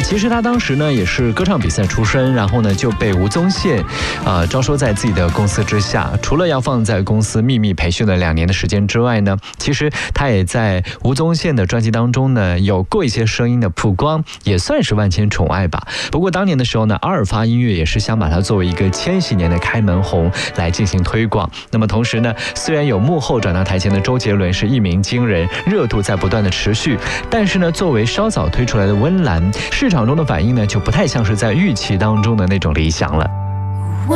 其实他当时呢也是歌唱比赛出身，然后呢就被吴宗宪招收在自己的公司之下。除了要放在公司秘密培训了2年的时间之外呢，其实他也在吴宗宪的专辑当中呢有过一些声音的曝光，也算是万千宠爱吧。不过当年的时候呢，阿尔发音乐也是想把它作为一个千禧年的开门红来进行推广。那么同时呢，虽然有幕后转到台前的周杰伦是一鸣惊人，热度在不断的持续，但是呢，作为稍早推出来的温岚，市场中的反应呢就不太像是在预期当中的那种理想了。